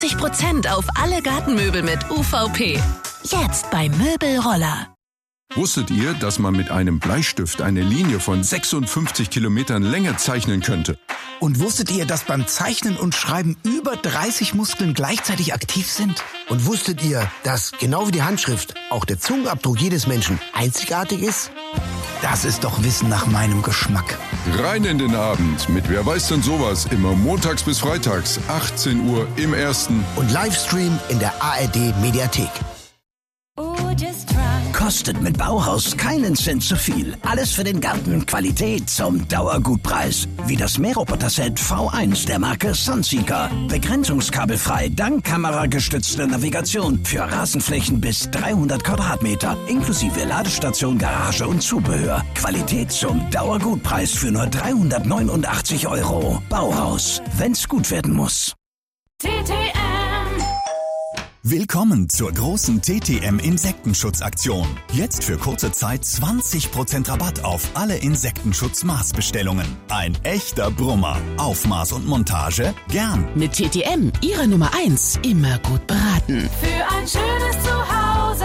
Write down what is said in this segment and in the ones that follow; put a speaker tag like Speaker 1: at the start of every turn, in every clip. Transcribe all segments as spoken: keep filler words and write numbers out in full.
Speaker 1: fünfzig Prozent auf alle Gartenmöbel mit U V P. Jetzt bei Möbelroller.
Speaker 2: Wusstet ihr, dass man mit einem Bleistift eine Linie von sechsundfünfzig Kilometern Länge zeichnen könnte?
Speaker 3: Und wusstet ihr, dass beim Zeichnen und Schreiben über dreißig Muskeln gleichzeitig aktiv sind?
Speaker 4: Und wusstet ihr, dass genau wie die Handschrift auch der Zungenabdruck jedes Menschen einzigartig ist?
Speaker 3: Das ist doch Wissen nach meinem Geschmack.
Speaker 2: Rein in den Abend mit Wer weiß denn sowas, immer montags bis freitags, achtzehn Uhr im Ersten.
Speaker 4: Und Livestream in der A R D Mediathek.
Speaker 5: Kostet mit Bauhaus keinen Cent zu viel. Alles für den Garten, Qualität zum Dauergutpreis. Wie das Mähroboter-Set V eins der Marke Sunseeker. Begrenzungskabelfrei, dank kameragestützter Navigation. Für Rasenflächen bis dreihundert Quadratmeter. Inklusive Ladestation, Garage und Zubehör. Qualität zum Dauergutpreis für nur dreihundertneunundachtzig Euro. Bauhaus, wenn's gut werden muss.
Speaker 6: T T M.
Speaker 7: Willkommen zur großen T T M Insektenschutzaktion. Jetzt für kurze Zeit zwanzig Prozent Rabatt auf alle Insektenschutz-Maßbestellungen. Ein echter Brummer. Aufmaß und Montage gern.
Speaker 1: Mit T T M, Ihre Nummer eins, immer gut beraten.
Speaker 6: Für ein schönes Zuhause.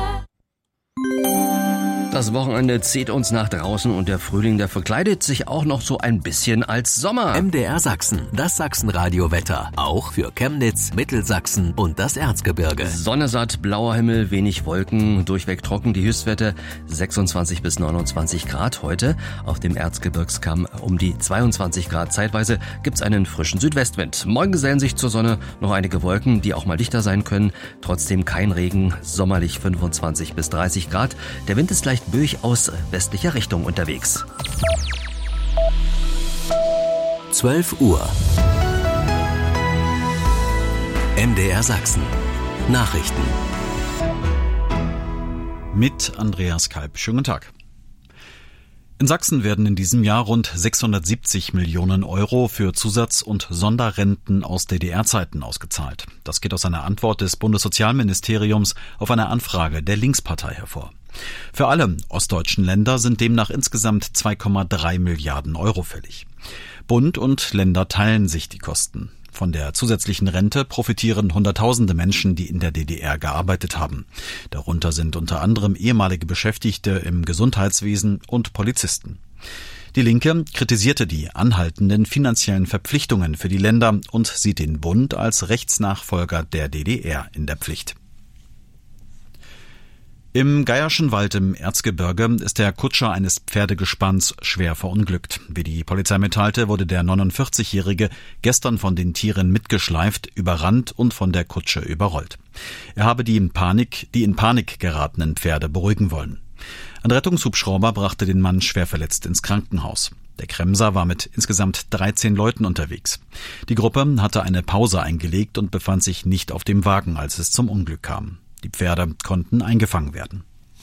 Speaker 8: Das Wochenende zieht uns nach draußen und der Frühling, der verkleidet sich auch noch so ein bisschen als Sommer.
Speaker 9: M D R Sachsen, das Sachsenradio-Wetter. Auch für Chemnitz, Mittelsachsen und das Erzgebirge.
Speaker 8: Sonne satt, blauer Himmel, wenig Wolken, durchweg trocken. Die Höchstwerte sechsundzwanzig bis neunundzwanzig Grad heute. Auf dem Erzgebirgskamm um die zweiundzwanzig Grad. Zeitweise gibt's einen frischen Südwestwind. Morgen gesellen sich zur Sonne noch einige Wolken, die auch mal dichter sein können. Trotzdem kein Regen, sommerlich fünfundzwanzig bis dreißig Grad. Der Wind ist leicht böig aus westlicher Richtung unterwegs.
Speaker 9: zwölf Uhr. M D R Sachsen. Nachrichten.
Speaker 10: Mit Andreas Kalb. Schönen guten Tag. In Sachsen werden in diesem Jahr rund sechshundertsiebzig Millionen Euro für Zusatz- und Sonderrenten aus D D R-Zeiten ausgezahlt. Das geht aus einer Antwort des Bundessozialministeriums auf eine Anfrage der Linkspartei hervor. Für alle ostdeutschen Länder sind demnach insgesamt zwei Komma drei Milliarden Euro fällig. Bund und Länder teilen sich die Kosten. Von der zusätzlichen Rente profitieren Hunderttausende Menschen, die in der D D R gearbeitet haben. Darunter sind unter anderem ehemalige Beschäftigte im Gesundheitswesen und Polizisten. Die Linke kritisierte die anhaltenden finanziellen Verpflichtungen für die Länder und sieht den Bund als Rechtsnachfolger der D D R in der Pflicht. Im Geierschen Wald im Erzgebirge ist der Kutscher eines Pferdegespanns schwer verunglückt. Wie die Polizei mitteilte, wurde der neunundvierzigjährige gestern von den Tieren mitgeschleift, überrannt und von der Kutsche überrollt. Er habe die in Panik, die in Panik geratenen Pferde beruhigen wollen. Ein Rettungshubschrauber brachte den Mann schwer verletzt ins Krankenhaus. Der Kremser war mit insgesamt dreizehn Leuten unterwegs. Die Gruppe hatte eine Pause eingelegt und befand sich nicht auf dem Wagen, als es zum Unglück kam. Die Pferde konnten eingefangen werden.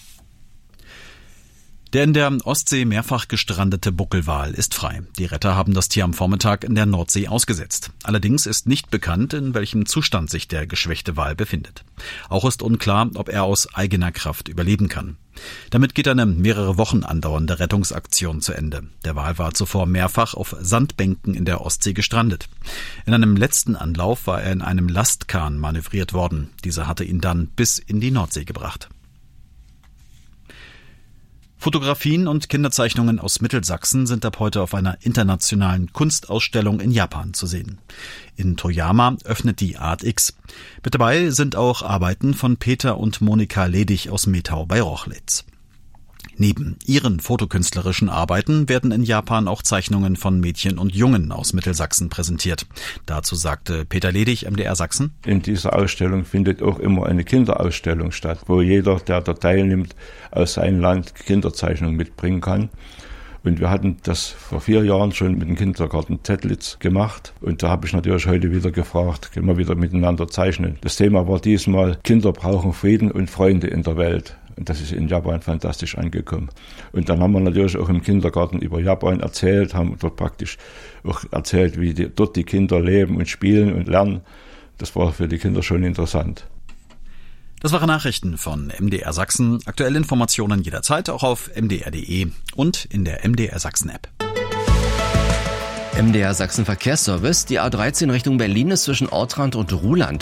Speaker 10: Der in der Ostsee mehrfach gestrandete Buckelwal ist frei. Die Retter haben das Tier am Vormittag in der Nordsee ausgesetzt. Allerdings ist nicht bekannt, in welchem Zustand sich der geschwächte Wal befindet. Auch ist unklar, ob er aus eigener Kraft überleben kann. Damit geht eine mehrere Wochen andauernde Rettungsaktion zu Ende. Der Wal war zuvor mehrfach auf Sandbänken in der Ostsee gestrandet. In einem letzten Anlauf war er in einem Lastkahn manövriert worden. Dieser hatte ihn dann bis in die Nordsee gebracht. Fotografien und Kinderzeichnungen aus Mittelsachsen sind ab heute auf einer internationalen Kunstausstellung in Japan zu sehen. In Toyama öffnet die Artix. Mit dabei sind auch Arbeiten von Peter und Monika Ledig aus Metau bei Rochlitz. Neben ihren fotokünstlerischen Arbeiten werden in Japan auch Zeichnungen von Mädchen und Jungen aus Mittelsachsen präsentiert. Dazu sagte Peter Ledig, M D R Sachsen:
Speaker 11: In dieser Ausstellung findet auch immer eine Kinderausstellung statt, wo jeder, der da teilnimmt, aus seinem Land Kinderzeichnungen mitbringen kann. Und wir hatten das vor vier Jahren schon mit dem Kindergarten Tettlitz gemacht. Und da habe ich natürlich heute wieder gefragt, können wir wieder miteinander zeichnen. Das Thema war diesmal: Kinder brauchen Frieden und Freunde in der Welt. Und das ist in Japan fantastisch angekommen. Und dann haben wir natürlich auch im Kindergarten über Japan erzählt, haben dort praktisch auch erzählt, wie die, dort die Kinder leben und spielen und lernen. Das war für die Kinder schon interessant.
Speaker 10: Das waren Nachrichten von M D R Sachsen. Aktuelle Informationen jederzeit auch auf m d r punkt d e und in der M D R Sachsen App.
Speaker 8: M D R Sachsen Verkehrsservice. Die A dreizehn Richtung Berlin ist zwischen Ortrand und Ruhland